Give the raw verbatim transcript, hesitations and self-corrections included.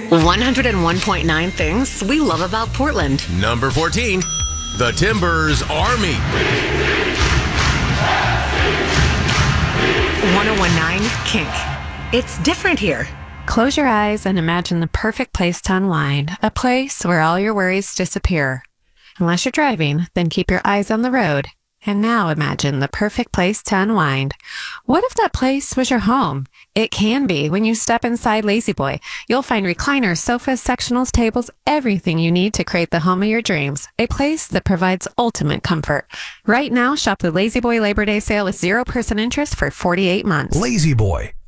one oh one point nine things we love about Portland. Number fourteen, the Timbers Army. ten nineteen Kink. It's different here. Close your eyes and imagine the perfect place to unwind, a place where all your worries disappear. Unless you're driving, then keep your eyes on the road. And now imagine the perfect place to unwind. What if that place was your home? It can be. When you step inside La-Z-Boy, you'll find recliners, sofas, sectionals, tables, everything you need to create the home of your dreams. A place that provides ultimate comfort. Right now, shop the La-Z-Boy Labor Day sale with zero percent interest for forty-eight months. La-Z-Boy.